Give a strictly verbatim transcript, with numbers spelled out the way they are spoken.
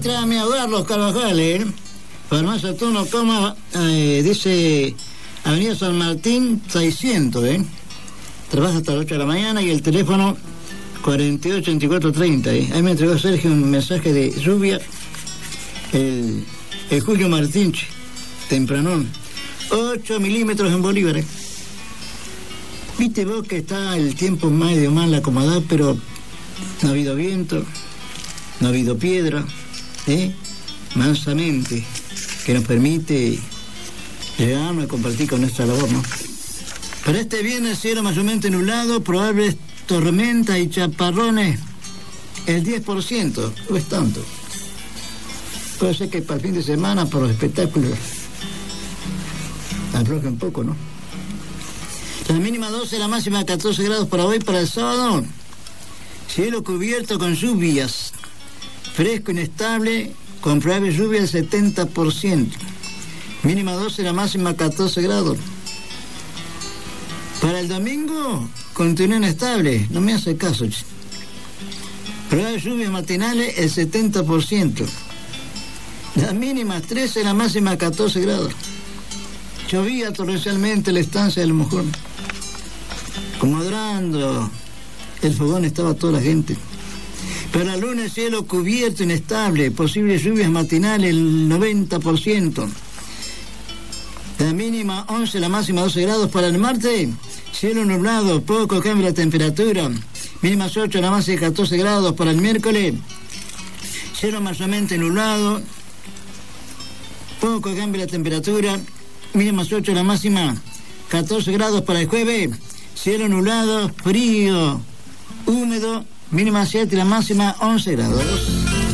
entra a mi hogar Los Carvajales, farmacia Turno Coma, eh, dice Avenida San Martín seiscientos, ¿eh? Trabaja hasta las ocho de la mañana y el teléfono cuarenta y ocho ochenta y cuatro treinta, ¿eh? Ahí me entregó Sergio un mensaje de lluvia, el, el Julio Martín, tempranón, ocho milímetros en Bolívar, ¿eh? Viste vos que está el tiempo medio mal acomodado, pero no ha habido viento, no ha habido piedra, ¿eh? Mansamente, que nos permite llegarnos a compartir con nuestra labor, ¿no? Para este viernes, cielo mayormente nublado, probables tormentas y chaparrones, el diez por ciento, no es tanto. Puede ser que para el fin de semana, por los espectáculos, afloje un poco, ¿no? La mínima doce, la máxima catorce grados para hoy, para el sábado. Cielo cubierto con lluvias, fresco inestable, con probable lluvia del setenta por ciento. Mínima doce, la máxima catorce grados. Para el domingo, continúa inestable, no me hace caso. Probable lluvias matinales, el setenta por ciento. Las mínimas trece, la máxima catorce grados. Llovía torrencialmente la estancia del Mojón. Comodrando el fogón estaba toda la gente. Para el lunes, cielo cubierto, inestable, posibles lluvias matinales, el noventa por ciento. La mínima once, la máxima doce grados. Para el martes, cielo nublado, poco cambio la temperatura. Mínimas ocho, la máxima catorce grados. Para el miércoles, cielo mayormente nublado, poco cambio la temperatura. Mínimas ocho, la máxima catorce grados. Para el jueves, cielo nublado, frío, húmedo, mínima siete, la máxima once grados.